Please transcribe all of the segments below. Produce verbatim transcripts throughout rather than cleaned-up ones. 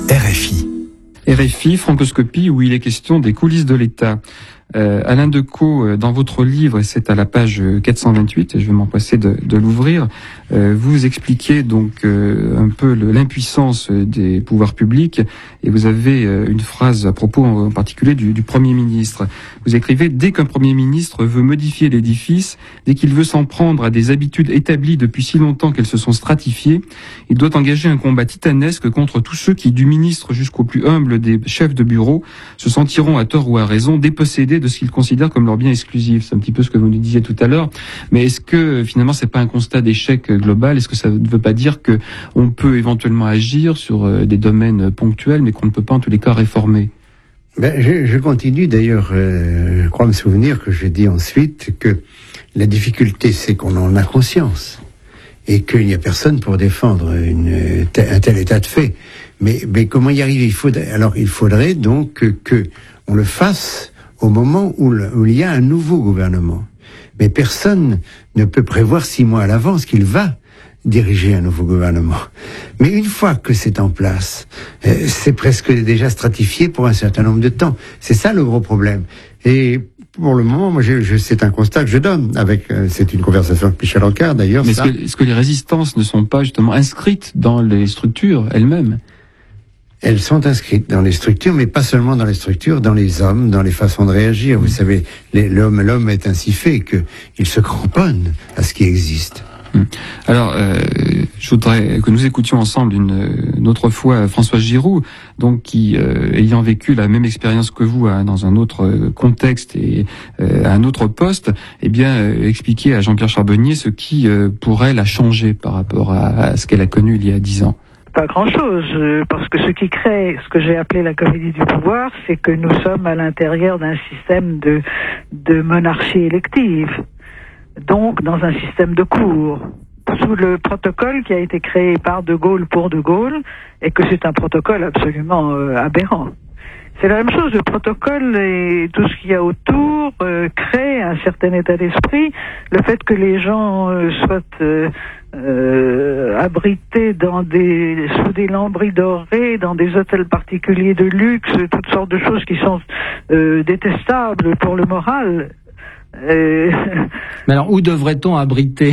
R F I. R F I, Francoscopie, où il est question des coulisses de l'État. Euh, Alain Decaux, dans votre livre, c'est à la page quatre cent vingt-huit, et je vais m'empresser de, de l'ouvrir, euh, vous expliquez donc euh, un peu le, l'impuissance des pouvoirs publics, et vous avez euh, une phrase à propos en particulier du, du Premier ministre. Vous écrivez « Dès qu'un Premier ministre veut modifier l'édifice, dès qu'il veut s'en prendre à des habitudes établies depuis si longtemps qu'elles se sont stratifiées, il doit engager un combat titanesque contre tous ceux qui, du ministre jusqu'au plus humble des chefs de bureau, se sentiront à tort ou à raison dépossédés de ce qu'ils considèrent comme leur bien exclusif. » C'est un petit peu ce que vous nous disiez tout à l'heure. Mais est-ce que finalement c'est pas un constat d'échec global? Est-ce que ça ne veut pas dire que on peut éventuellement agir sur des domaines ponctuels, mais qu'on ne peut pas en tous les cas réformer? Ben, je, je continue d'ailleurs. Euh, je crois me souvenir que j'ai dit ensuite que la difficulté, c'est qu'on en a conscience et qu'il n'y a personne pour défendre une, un tel état de fait. Mais, mais comment y arriver? Il faudrait, alors il faudrait donc que, que on le fasse au moment où, le, où il y a un nouveau gouvernement. Mais personne ne peut prévoir six mois à l'avance qu'il va diriger un nouveau gouvernement. Mais une fois que c'est en place, euh, c'est presque déjà stratifié pour un certain nombre de temps. C'est ça le gros problème. Et pour le moment, moi, je, je, c'est un constat que je donne. Avec, euh, c'est une conversation avec Michel Rocard, d'ailleurs. Mais ça. Est-ce, que, est-ce que les résistances ne sont pas justement inscrites dans les structures elles-mêmes? Elles sont inscrites dans les structures, mais pas seulement dans les structures, dans les hommes, dans les façons de réagir. Vous savez, les, l'homme, l'homme est ainsi fait qu'il se cramponne à ce qui existe. Alors, euh, je voudrais que nous écoutions ensemble une, une autre fois Françoise Giroud, donc qui, euh, ayant vécu la même expérience que vous hein, dans un autre contexte et euh, à un autre poste, eh bien, euh, expliquer à Jean-Pierre Charbonnier ce qui, euh, pour elle, a changé par rapport à, à ce qu'elle a connu il y a dix ans. Pas grand-chose, parce que ce qui crée ce que j'ai appelé la comédie du pouvoir, c'est que nous sommes à l'intérieur d'un système de, de monarchie élective, donc dans un système de cour, sous le protocole qui a été créé par De Gaulle pour De Gaulle, et que c'est un protocole absolument euh, aberrant. C'est la même chose, le protocole et tout ce qu'il y a autour euh, crée un certain état d'esprit. Le fait que les gens euh, soient euh, euh, abrités dans des sous des lambris dorés, dans des hôtels particuliers de luxe, toutes sortes de choses qui sont euh, détestables pour le moral. Euh... Mais alors, où devrait-on abriter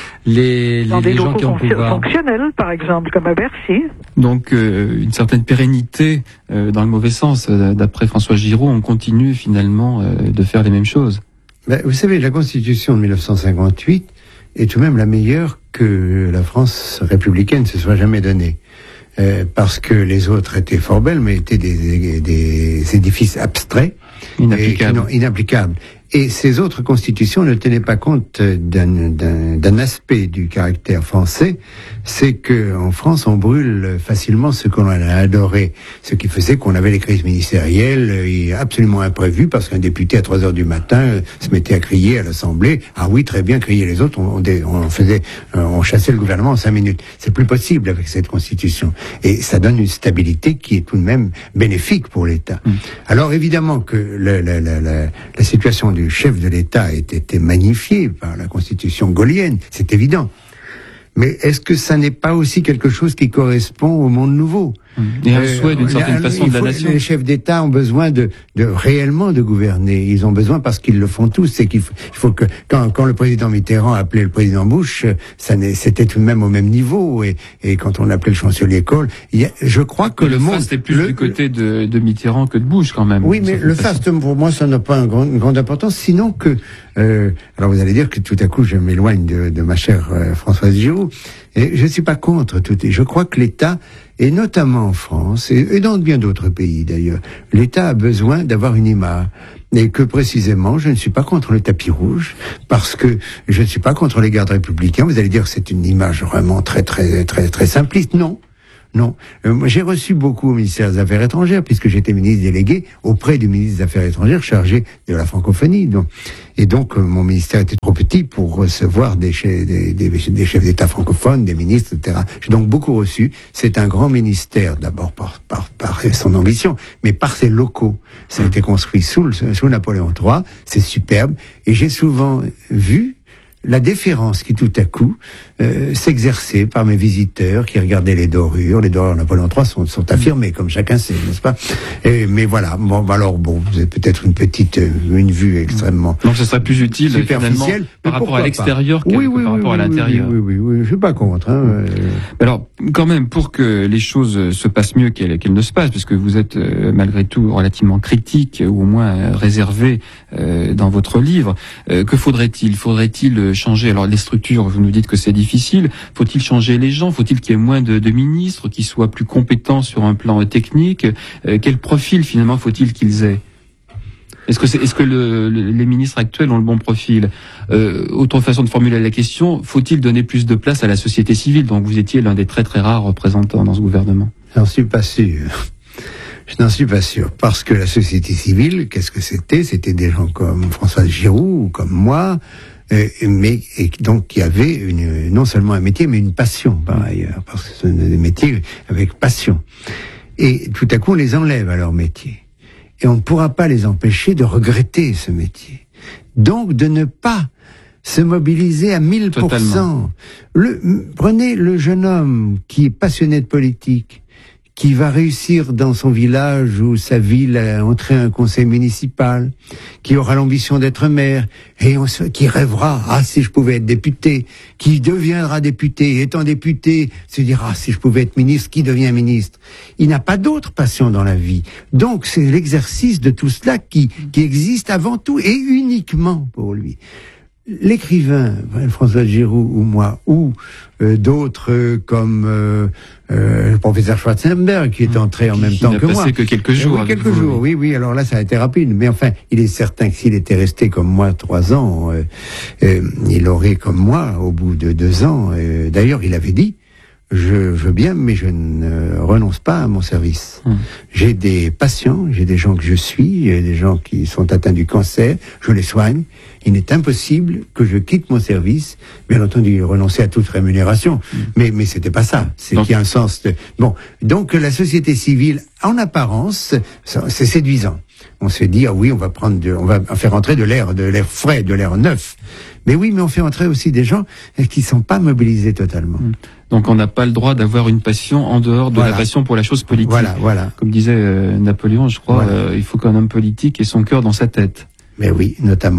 les, les, les gens qui ont le pouvoir? Fonctionnels, par exemple, comme à Bercy. Donc, euh, une certaine pérennité, euh, dans le mauvais sens. D'après François Giroud, on continue finalement euh, de faire les mêmes choses. Ben, vous savez, la Constitution de dix-neuf cent cinquante-huit est tout de même la meilleure que la France républicaine se soit jamais donnée. Euh, parce que les autres étaient fort belles, mais étaient des, des, des édifices abstraits, inapplicables. Et qui inapplicables. Et ces autres constitutions ne tenaient pas compte d'un, d'un, d'un aspect du caractère français, c'est que en France on brûle facilement ce qu'on a adoré, ce qui faisait qu'on avait les crises ministérielles euh, absolument imprévues parce qu'un député à trois heures du matin euh, se mettait à crier à l'Assemblée. Ah oui, très bien, crier les autres, on, on, on faisait, euh, on chassait le gouvernement en cinq minutes. C'est plus possible avec cette constitution, et ça donne une stabilité qui est tout de même bénéfique pour l'État. Mmh. Alors évidemment que la, la, la, la, la situation du chef de l'État a été magnifié par la constitution gaullienne, c'est évident. Mais est-ce que ça n'est pas aussi quelque chose qui correspond au monde nouveau? Et un souhait d'une certaine euh, façon de la nation. Les chefs d'État ont besoin de, de réellement de gouverner. Ils ont besoin parce qu'ils le font tous. C'est qu'il faut, il faut que quand, quand le président Mitterrand appelait le président Bush, ça c'était tout de même au même niveau. Et, et quand on appelait le chancelier Kohl, il y a, je crois que mais le, le monde c'était plus le, du côté de, de Mitterrand que de Bush quand même. Oui, mais le faste pour moi ça n'a pas un grand, une grande importance. Sinon que euh, alors vous allez dire que tout à coup je m'éloigne de, de ma chère euh, Françoise Giroud. Et je ne suis pas contre tout. Et je crois que l'État, et notamment en France, et, et dans bien d'autres pays d'ailleurs, l'État a besoin d'avoir une image. Et que précisément, je ne suis pas contre le tapis rouge, parce que je ne suis pas contre les gardes républicains. Vous allez dire que c'est une image vraiment très, très, très, très simpliste. Non. Non. Euh, j'ai reçu beaucoup au ministère des Affaires étrangères, puisque j'étais ministre délégué auprès du ministre des Affaires étrangères chargé de la francophonie. Donc, et donc, euh, mon ministère était trop petit pour recevoir des chefs, des, des, des chefs d'État francophones, des ministres, et cetera. J'ai donc beaucoup reçu. C'est un grand ministère, d'abord par, par, par son ambition, mais par ses locaux. Ça a été construit sous, sous Napoléon trois. C'est superbe. Et j'ai souvent vu la déférence qui tout à coup euh, s'exerçait par mes visiteurs qui regardaient les dorures. Les dorures Napoléon trois sont, sont affirmées, comme chacun sait, n'est-ce pas? Et, mais voilà, bon, alors bon, vous avez peut-être une petite, une vue extrêmement donc ce serait plus utile superficielle par rapport à l'extérieur que, oui, que oui, par oui, rapport oui, à l'intérieur. Oui, oui, oui, oui, je suis pas contre. Hein, euh... Alors, quand même, pour que les choses se passent mieux qu'elles qu'elles ne se passent, parce que vous êtes euh, malgré tout relativement critique ou au moins euh, réservé euh, dans votre livre, euh, que faudrait-il Faudrait-il changer alors les structures? Vous nous dites que c'est difficile. Faut-il changer les gens? Faut-il qu'il y ait moins de, de ministres qui soient plus compétents sur un plan technique? euh, Quel profil finalement faut-il qu'ils aient? Est-ce que, c'est, est-ce que le, le, les ministres actuels ont le bon profil? euh, Autre façon de formuler la question, faut-il donner plus de place à la société civile? Donc vous étiez l'un des très très rares représentants dans ce gouvernement. J'en suis pas sûr. Je n'en suis pas sûr. Parce que la société civile, qu'est-ce que c'était? C'était des gens comme Françoise Giroud ou comme moi, euh, mais et donc qui avaient une, non seulement un métier, mais une passion par ailleurs. Parce que ce sont des métiers avec passion. Et tout à coup, on les enlève à leur métier. Et on ne pourra pas les empêcher de regretter ce métier. Donc, de ne pas se mobiliser à mille pour cent. Le, prenez le jeune homme qui est passionné de politique, qui va réussir dans son village ou sa ville à entrer à un conseil municipal, qui aura l'ambition d'être maire, et on se, qui rêvera, ah, si je pouvais être député, qui deviendra député, étant député, se dira, ah, si je pouvais être ministre, qui devient ministre. Il n'a pas d'autre passion dans la vie. Donc, c'est l'exercice de tout cela qui, qui existe avant tout et uniquement pour lui. L'écrivain, François Giroud ou moi, ou euh, d'autres euh, comme euh, euh, le professeur Schwarzenberg, qui est entré en qui, même qui temps que moi. Il n'a passé que quelques jours. Oui, quelques vous, jours, oui, oui. Alors là, ça a été rapide. Mais enfin, il est certain que s'il était resté comme moi trois ans, euh, euh, il aurait comme moi, au bout de deux ans, euh, d'ailleurs, il avait dit, je veux bien, mais je ne renonce pas à mon service. Hum. J'ai des patients, j'ai des gens que je suis, j'ai des gens qui sont atteints du cancer, je les soigne. Il est impossible que je quitte mon service, bien entendu, renoncer à toute rémunération. Hum. Mais, mais c'était pas ça. C'est donc, qu'il y a un sens de... Bon. Donc, la société civile, en apparence, c'est séduisant. On se dit, ah oui, on va prendre de, on va faire entrer de l'air, de l'air frais, de l'air neuf. Mais oui, mais on fait entrer aussi des gens qui sont pas mobilisés totalement. Donc on n'a pas le droit d'avoir une passion en dehors de voilà. la passion pour la chose politique. Voilà, voilà. Comme disait euh, Napoléon, je crois, voilà. euh, il faut qu'un homme politique ait son cœur dans sa tête. Mais oui, notamment.